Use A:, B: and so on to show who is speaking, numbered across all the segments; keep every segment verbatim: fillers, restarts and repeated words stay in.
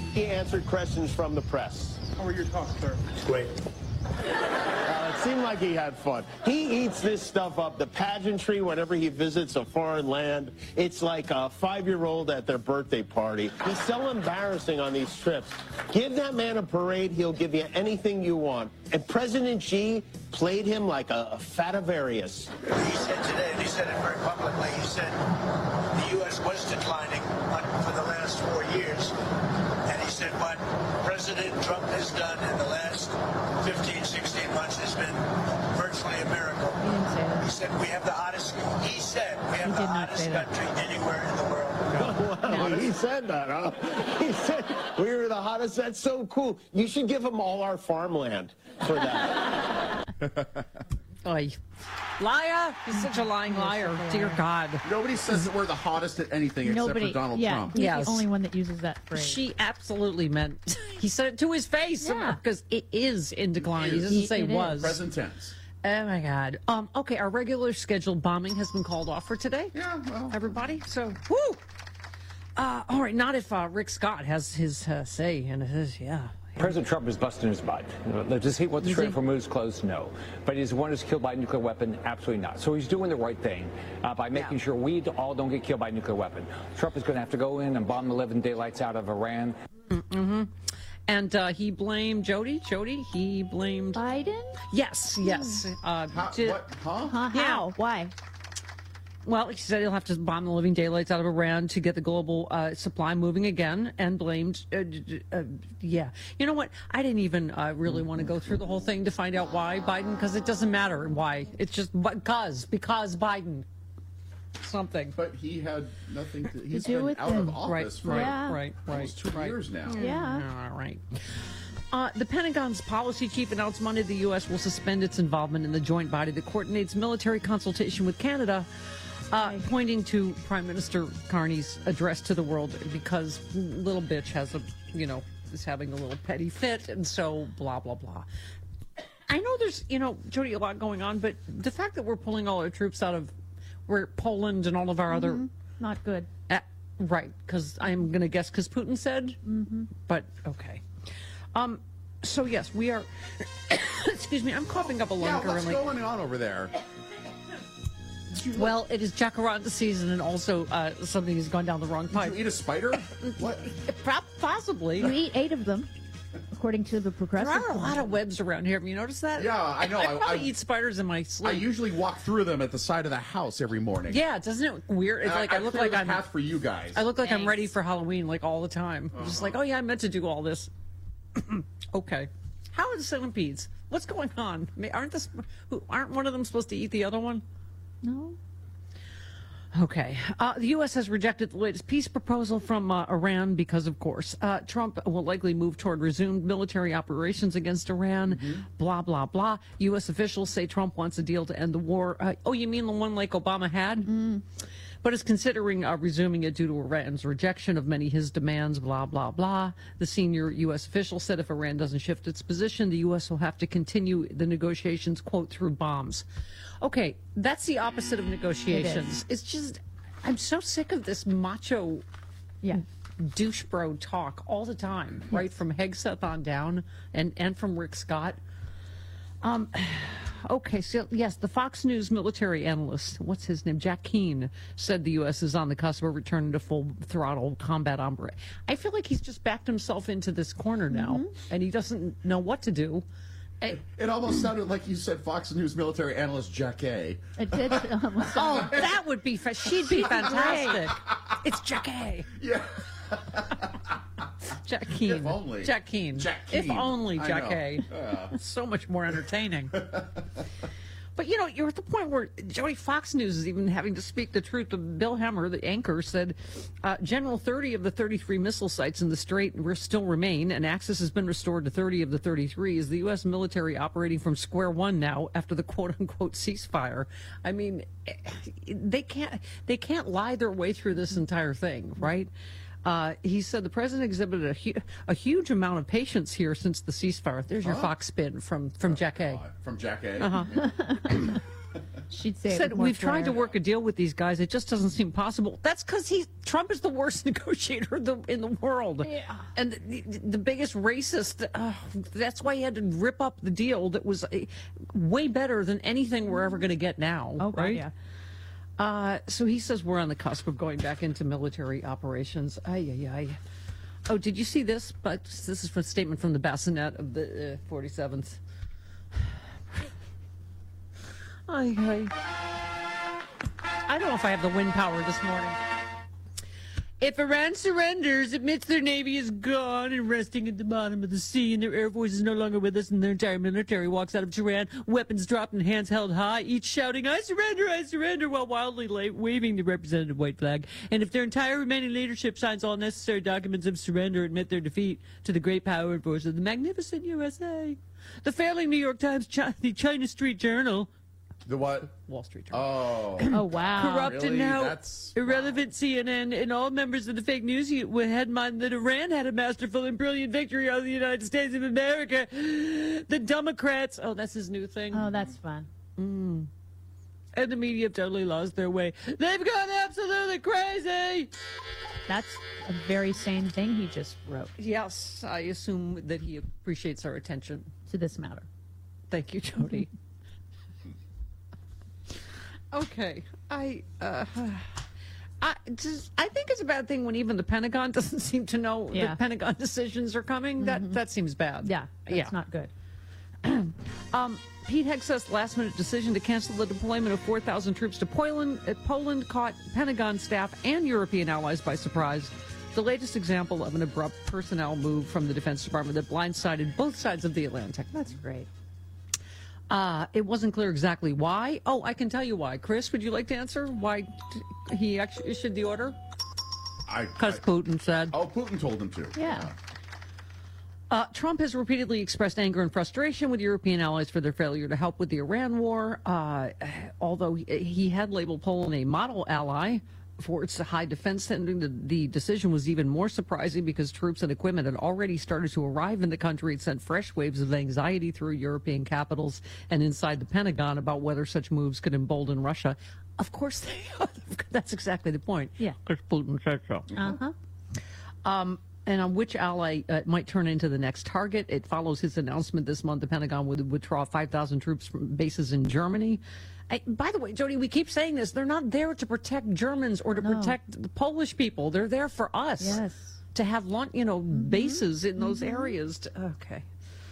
A: He answered questions from the press.
B: How are your talks, sir?
A: Great. Uh, it seemed like he had fun. He eats this stuff up. The pageantry, whenever he visits a foreign land, it's like a five-year-old at their birthday party. He's so embarrassing on these trips. Give that man a parade, he'll give you anything you want. And President Xi played him like a, a Fatavarius.
C: He said today, and he said it very publicly, he said the U S was declining for the last four years. And he said what President Trump has done in the last fifteen, sixteen months has been virtually a miracle.
D: He didn't say that.
C: He said we have the hottest, he said we have
D: He
C: the
D: did not
C: hottest
D: say that.
C: country anywhere in the world.
A: Wow, he said that, huh? He said we were the hottest. That's so cool. You should give him all our farmland for that.
E: Oy. Liar! He's such a lying liar. Dear God.
B: Nobody says that we're the hottest at anything except
D: Nobody,
B: for Donald
D: yeah,
B: Trump.
D: he's
E: Yes.
D: the only one that uses that phrase.
E: She absolutely meant, he said it to his face,
D: Yeah.
E: because it is in decline.
B: It
E: He
B: is.
E: doesn't say
D: It
E: was.
D: is.
B: Present tense.
E: Oh my God. Um, okay, our regular scheduled bombing has been called off for today.
B: Yeah, well.
E: Everybody. So, whoo! Uh, all right, not if uh, Rick Scott has his uh, say in his, yeah.
F: President Trump is busting his butt. Does he want the
E: Is
F: Strait
E: he?
F: of Hormuz closed? No. But is one who's killed by a nuclear weapon? Absolutely not. So he's doing the right thing uh, by making
E: Yeah.
F: sure we all don't get killed by a nuclear weapon. Trump is going to have to go in and bomb the living daylights out of Iran.
E: Mm-hmm. And uh, he blamed Jody. Jody, he blamed.
D: Biden?
E: Yes, yes. Uh,
B: How,
E: did-
B: what? Huh?
D: Huh?
E: Yeah.
D: How? Why?
E: Well, he said he'll have to bomb the living daylights out of Iran to get the global uh, supply moving again, and blamed, uh, d- uh, yeah. You know what? I didn't even uh, really want to go through the whole thing to find out why Biden, because it doesn't matter why. It's just because, because Biden. Something.
B: But he had nothing to. He's
D: do
B: been
D: with
B: out of
D: them.
E: Right,
B: office for
E: right,
D: Yeah.
E: right, right.
B: almost two
E: right.
B: years now.
D: Yeah.
E: All right. Uh, the Pentagon's policy chief announced Monday the U S will suspend its involvement in the joint body that coordinates military consultation with Canada, uh, pointing to Prime Minister Carney's address to the world because little bitch has a, you know, is having a little petty fit, and so blah, blah, blah. I know there's, you know, Jody, a lot going on, but the fact that we're pulling all our troops out of where Poland and all of our other...
D: Not good.
E: Uh, right, because I'm going to guess because Putin said, mm-hmm. But okay. Um, so yes, we are. Excuse me, I'm coughing up a lung
B: Yeah, what's
E: currently.
B: going on over there?
E: Well, it is jacaranda season, and also uh, something has gone down the wrong
B: Did
E: pipe.
B: you eat a spider? What?
E: Pro- Possibly.
D: You eat eight of them, according to the
E: There
D: progressive.
E: are a lot of webs around here. Have you noticed that?
B: Yeah, I know.
E: I,
B: I-
E: probably
B: I-
E: eat spiders in my
B: I
E: sleep.
B: usually walk through them at the side of the house every morning.
E: Yeah, doesn't it weird? It's
B: And
E: like I, look
B: cleared
E: like
B: the
E: I'm.
B: path for you guys.
E: I look like I'm
D: Thanks.
E: ready for Halloween, like all the time. I'm just like, oh yeah, I meant to do all this. Okay, how are the centipedes? What's going on? I mean, aren't this? Who aren't one of them supposed to eat the other one?
D: No.
E: Okay. Uh, the U S has rejected the latest peace proposal from uh, Iran because, of course, uh, Trump will likely move toward resumed military operations against Iran,
B: Mm-hmm.
E: blah, blah, blah. U S officials say Trump wants a deal to end the war. Uh, oh, you mean the one like Obama had? Mm. But is considering uh, resuming it due to Iran's rejection of many of his demands, blah, blah, blah. The senior U S official said if Iran doesn't shift its position, the U S will have to continue the negotiations, quote, through bombs. Okay, that's the opposite of negotiations. It's just, I'm so sick of this macho
D: Yeah.
E: douche bro talk all the time, right? From Hegseth on down and, and from Rick Scott. Um, okay, so yes, the Fox News military analyst, what's his name, Jack Keane, said the U S is on the cusp of returning to full throttle combat ombre. I feel like he's just backed himself into this corner now, and he doesn't know what to do. I-
B: It almost sounded like you said Fox News military analyst Jack A.
D: It did. almost
E: oh,
D: sound-
E: that would be, fa- she'd be fantastic. It's Jack A.
B: Yeah.
E: Jack Keane.
B: If only.
E: Jack Keane.
B: Jack
E: If
B: Keane.
E: only
B: I
E: Jack
B: know.
E: A.
B: Yeah.
E: So much more entertaining. But, you know, you're at the point where Jody Fox News is even having to speak the truth. Bill Hemmer, the anchor, said uh, General thirty of the thirty-three missile sites in the Strait still remain, and access has been restored to thirty of the thirty-three. Is the U S military operating from square one now after the quote-unquote ceasefire? I mean, they can't they can't lie their way through this entire thing, right? Uh, he said the president exhibited a, hu- a huge amount of patience here since the ceasefire. There's your
B: Huh?
E: Fox spin from, from Jack A.
B: Uh, from Jack A.
E: Uh-huh.
D: She'd say it
E: said
D: with more
E: we've tried to
D: flair.
E: work a deal with these guys. It just doesn't seem possible. That's because he Trump is the worst negotiator in the, in the world,
D: Yeah.
E: and the, the biggest racist. Uh, that's why he had to rip up the deal that was uh, way better than anything we're ever going to get now.
D: Oh, God,
E: right?
D: yeah.
E: Uh, so he says we're on the cusp of going back into military operations. Ay, ay, ay. Oh, did you see this? But this is a statement from the bassinet of the uh, forty-seventh. Ay, ay. I don't know if I have the wind power this morning. If Iran surrenders, admits their navy is gone and resting at the bottom of the sea, and their air force is no longer with us, and their entire military walks out of Tehran, weapons dropped and hands held high, each shouting, "I surrender, I surrender," while wildly la- waving the representative white flag. And if their entire remaining leadership signs all necessary documents of surrender, admit their defeat to the great power and force of the magnificent U S A. The failing New York Times, Chi- the China Street Journal,
B: The what?
E: Wall Street Journal.
B: Oh.
D: Oh, wow.
E: Corrupt and
B: really?
E: now
B: That's-
E: irrelevant C N N and all members of the fake news unit would headline that Iran had a masterful and brilliant victory over the United States of America. The Democrats, oh, that's his new thing.
D: Oh, that's fun.
E: And the media have totally lost their way. They've gone absolutely crazy.
D: That's a very sane thing he just wrote
E: Yes, I assume that he appreciates our attention.
D: to this matter.
E: Thank you, Jody. Okay, I, uh, I just, I think it's a bad thing when even the Pentagon doesn't seem to know
D: Yeah.
E: that Pentagon decisions are coming. That that seems bad.
D: Yeah, that's
E: yeah.
D: not good.
E: Um, Pete Hegseth's last-minute decision to cancel the deployment of four thousand troops to Poland, uh, Poland caught Pentagon staff and European allies by surprise. The latest example of an abrupt personnel move from the Defense Department that blindsided both sides of the Atlantic.
D: That's great.
E: Uh, it wasn't clear exactly why. Oh, I can tell you why. Chris, would you like to answer why t- he actually issued the order?
B: I,
E: Because
B: I-
E: Putin said.
B: Oh, Putin told him to.
D: Yeah.
E: Uh, Trump has repeatedly expressed anger and frustration with European allies for their failure to help with the Iran war. Uh, although he, he had labeled Poland a model ally for its high defense spending, the, the decision was even more surprising because troops and equipment had already started to arrive in the country. It sent fresh waves of anxiety through European capitals and inside the Pentagon about whether such moves could embolden Russia. Of course, they, that's exactly the point.
D: Yeah.
E: Because Putin said so.
D: Uh-huh.
E: Um, and on which ally uh, might turn into the next target. It follows his announcement this month the Pentagon would withdraw five thousand troops from bases in Germany. I, by the way, Jody, we keep saying this. They're not there to protect Germans or to
D: No.
E: protect the Polish people. They're there for us.
D: Yes.
E: To have, launch, you know, bases in those areas. To, okay.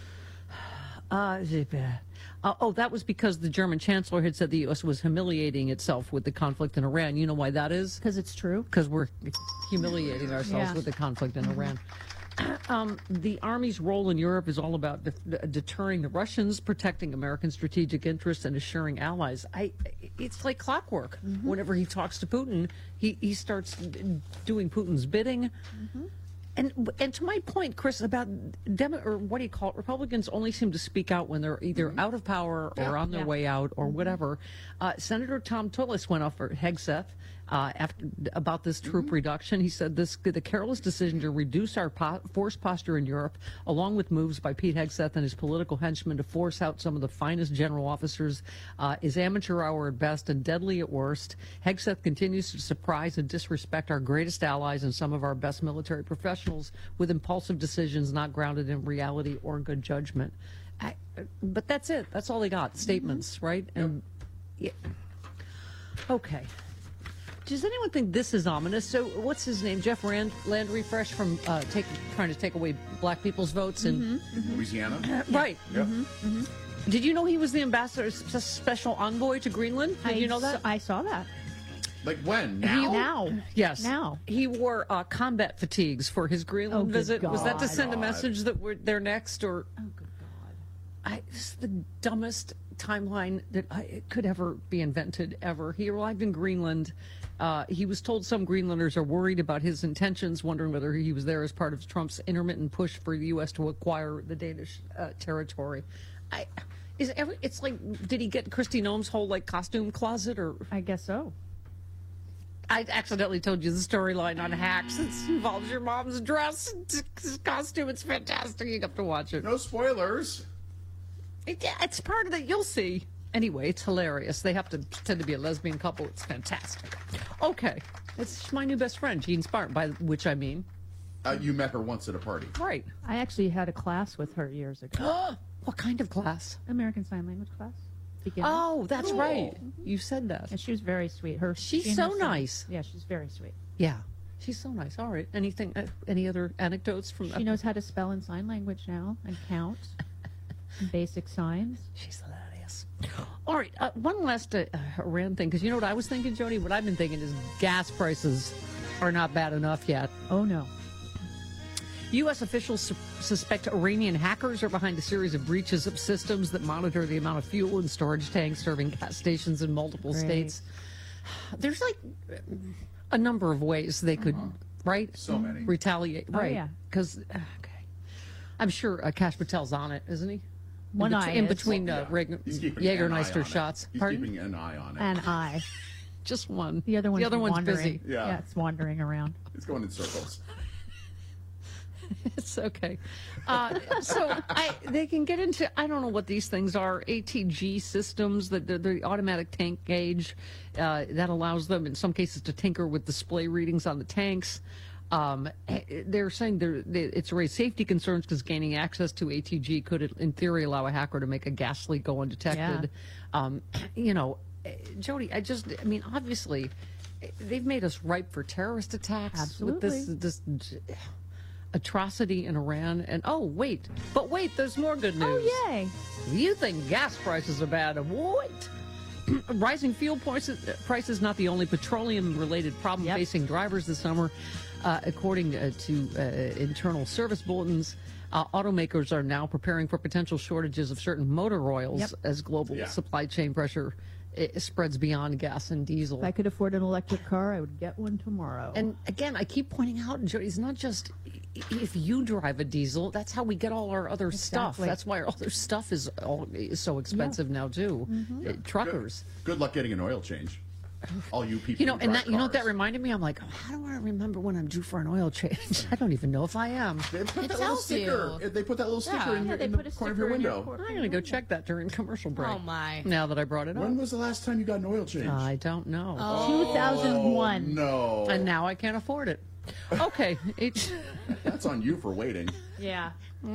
E: Uh, uh, oh, that was because the German chancellor had said the U S was humiliating itself with the conflict in Iran. You know why that is?
D: Because it's true.
E: Because we're humiliating ourselves
D: Yeah.
E: with the conflict in Iran. Um, the Army's role in Europe is all about de- deterring the Russians, protecting American strategic interests, and assuring allies. I, it's like clockwork. Whenever he talks to Putin, he, he starts d- doing Putin's bidding. And and to my point, Chris, about Demo- or what do you call it? Republicans only seem to speak out when they're either out of power or on their
D: Yeah.
E: way out or whatever. Uh, Senator Tom Tillis went off for Hegseth uh, after about this troop reduction. He said this the careless decision to reduce our po- force posture in Europe, along with moves by Pete Hegseth and his political henchmen to force out some of the finest general officers, uh, is amateur hour at best and deadly at worst. Hegseth continues to surprise and disrespect our greatest allies and some of our best military professionals with impulsive decisions not grounded in reality or good judgment. I, but that's it. That's all they got. Statements, right? And yeah. Okay. Does anyone think this is ominous? So, what's his name? Jeff Rand, Landry Fresh from uh, take, trying to take away black people's votes and
B: Louisiana.
E: right.
B: Yep.
E: Did you know he was the ambassador, s- special envoy to Greenland? Did
D: I
E: you know that?
D: s- I saw that.
B: Like when?
E: He-
B: Now?
D: Now.
E: Yes.
D: Now.
E: He wore uh, combat fatigues for his Greenland
D: Oh, good
E: visit. Was that to
D: God.
E: send a
B: God.
E: message that we're there next, or?
D: Oh, good God.
E: I, this is the dumbest timeline that I, could ever be invented, ever. He arrived in Greenland. Uh, he was told some Greenlanders are worried about his intentions, wondering whether he was there as part of Trump's intermittent push for the U S to acquire the Danish uh, territory. I, is every, it's like, did he get Kristi Noem's whole like costume closet, or?
D: I guess so.
E: I accidentally told you the storyline on Hacks. It involves your mom's dress and costume. It's fantastic. You have to watch it.
B: No spoilers.
E: It- It's part of the, you'll see. Anyway, it's hilarious. They have to pretend to be a lesbian couple. It's fantastic. Okay. It's my new best friend, Jean Spartan, by which I mean.
B: Uh, you met her once at a party.
E: Right.
D: I actually had a class with her years ago.
E: What kind of class?
D: American Sign Language class. Beginner.
E: Oh, that's
B: Cool.
E: right. You said that.
D: And she was very sweet. Her.
E: She's
D: she and
E: so
D: her son-
E: nice.
D: Yeah, she's very sweet.
E: Yeah. She's so nice. All right. Anything, uh, any other anecdotes from...
D: She knows how to spell in sign language now and count. And basic signs.
E: She's hilarious. All right. Uh, one last uh, Iran thing, because you know what I was thinking, Jody? What I've been thinking is gas prices are not bad enough yet.
D: Oh, no.
E: U S officials su- suspect Iranian hackers are behind a series of breaches of systems that monitor the amount of fuel in storage tanks serving gas stations in multiple
D: Great.
E: states. There's like a number of ways they could, right?
B: So many.
E: Retaliate,
D: Oh,
E: right?
D: yeah.
E: Because, okay. I'm sure uh, Kash Patel's on it, isn't he?
D: One
E: in,
D: eye
E: in
D: is.
E: between uh,
B: Yeah.
E: Reg-
B: He's keeping an eye on
E: Jägermeister
B: it.
E: shots.
B: He's
E: Pardon?
B: keeping an eye on it.
D: And I.
E: Just one.
D: The other one's,
E: the other one's
D: wandering.
E: busy.
B: Yeah.
D: Yeah, it's wandering around.
B: It's going in circles.
E: It's okay. Uh, so I, they can get into, I don't know what these things are, A T G systems, the, the, the automatic tank gauge, uh, that allows them in some cases to tinker with display readings on the tanks. Um, they're saying they're, they, it's raised safety concerns because gaining access to A T G could, in theory, allow a hacker to make a gas leak go undetected. Yeah. Um, you know, Jody, I just, I mean, obviously, they've made us ripe for terrorist attacks.
D: Absolutely.
E: With this, this atrocity in Iran. And oh, wait, but wait, there's more good news.
D: Oh, yay.
E: You think gas prices are bad? Wait. Rising fuel prices, prices not the only petroleum-related problem
D: Yep.
E: facing drivers this summer. Uh, according uh, to uh, internal service bulletins, uh, automakers are now preparing for potential shortages of certain motor oils
D: Yep.
E: as global
B: Yeah.
E: supply chain pressure it spreads beyond gas and diesel.
D: If I could afford an electric car, I would get one tomorrow.
E: And again, I keep pointing out, Jody, it's not just if you drive a diesel. That's how we get all our other stuff.
D: Exactly.
E: That's why our other stuff is, all, is so expensive now too. Uh, truckers.
B: Good luck getting an oil change. All you people
E: You know,
B: who
E: and
B: drive
E: that you know what that
B: cars.
E: reminded me? I'm like, oh, how do I remember when I'm due for an oil change? I don't even know if I am.
B: They put
G: It
B: that little
G: tells
B: sticker.
G: you.
B: They put that little sticker
G: Yeah.
B: in,
D: Yeah,
B: your,
D: they
B: in the
D: put a
B: corner of your
D: sticker in your
B: window.
D: cor-
E: I'm going to go check that during commercial break.
G: Oh, my.
E: Now that I brought it up.
B: When was the last time you got an oil change?
E: I don't know.
D: two thousand one.
B: Oh, no.
E: And now I can't afford it. Okay. It,
B: That's on you for waiting.
D: Yeah.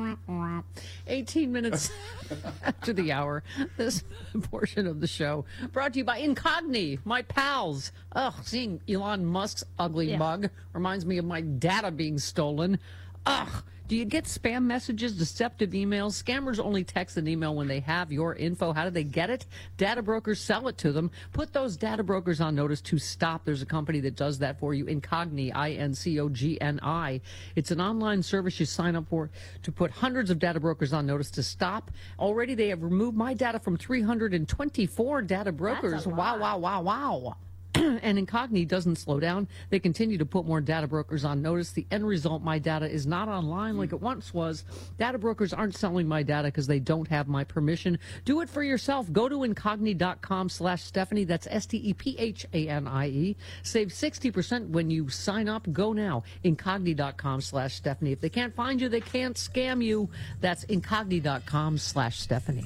E: eighteen minutes after the hour, this portion of the show brought to you by Incogni, my pals. Ugh, seeing Elon Musk's ugly
D: Yeah.
E: mug reminds me of my data being stolen. Ugh. Do you get spam messages, deceptive emails? Scammers only text and email when they have your info. How do they get it? Data brokers sell it to them. Put those data brokers on notice to stop. There's a company that does that for you, Incogni, I N C O G N I. It's an online service you sign up for to put hundreds of data brokers on notice to stop. Already they have removed my data from three hundred twenty-four data brokers.
D: a
E: Wow, wow, wow, wow. And Incogni doesn't slow down. They continue to put more data brokers on notice. The end result, my data is not online like it once was. Data brokers aren't selling my data because they don't have my permission. Do it for yourself. Go to incogni.com slash Stephanie. That's S T E P H A N I E. Save sixty percent when you sign up. Go now. Incogni.com slash Stephanie. If they can't find you, they can't scam you. That's incogni.com slash Stephanie.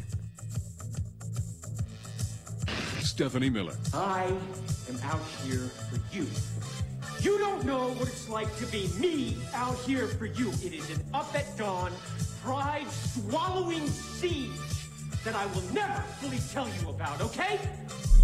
H: Stephanie Miller.
I: I am out here for you. You don't know what it's like to be me out here for you. It is an up at dawn, pride swallowing siege that I will never fully tell you about, okay?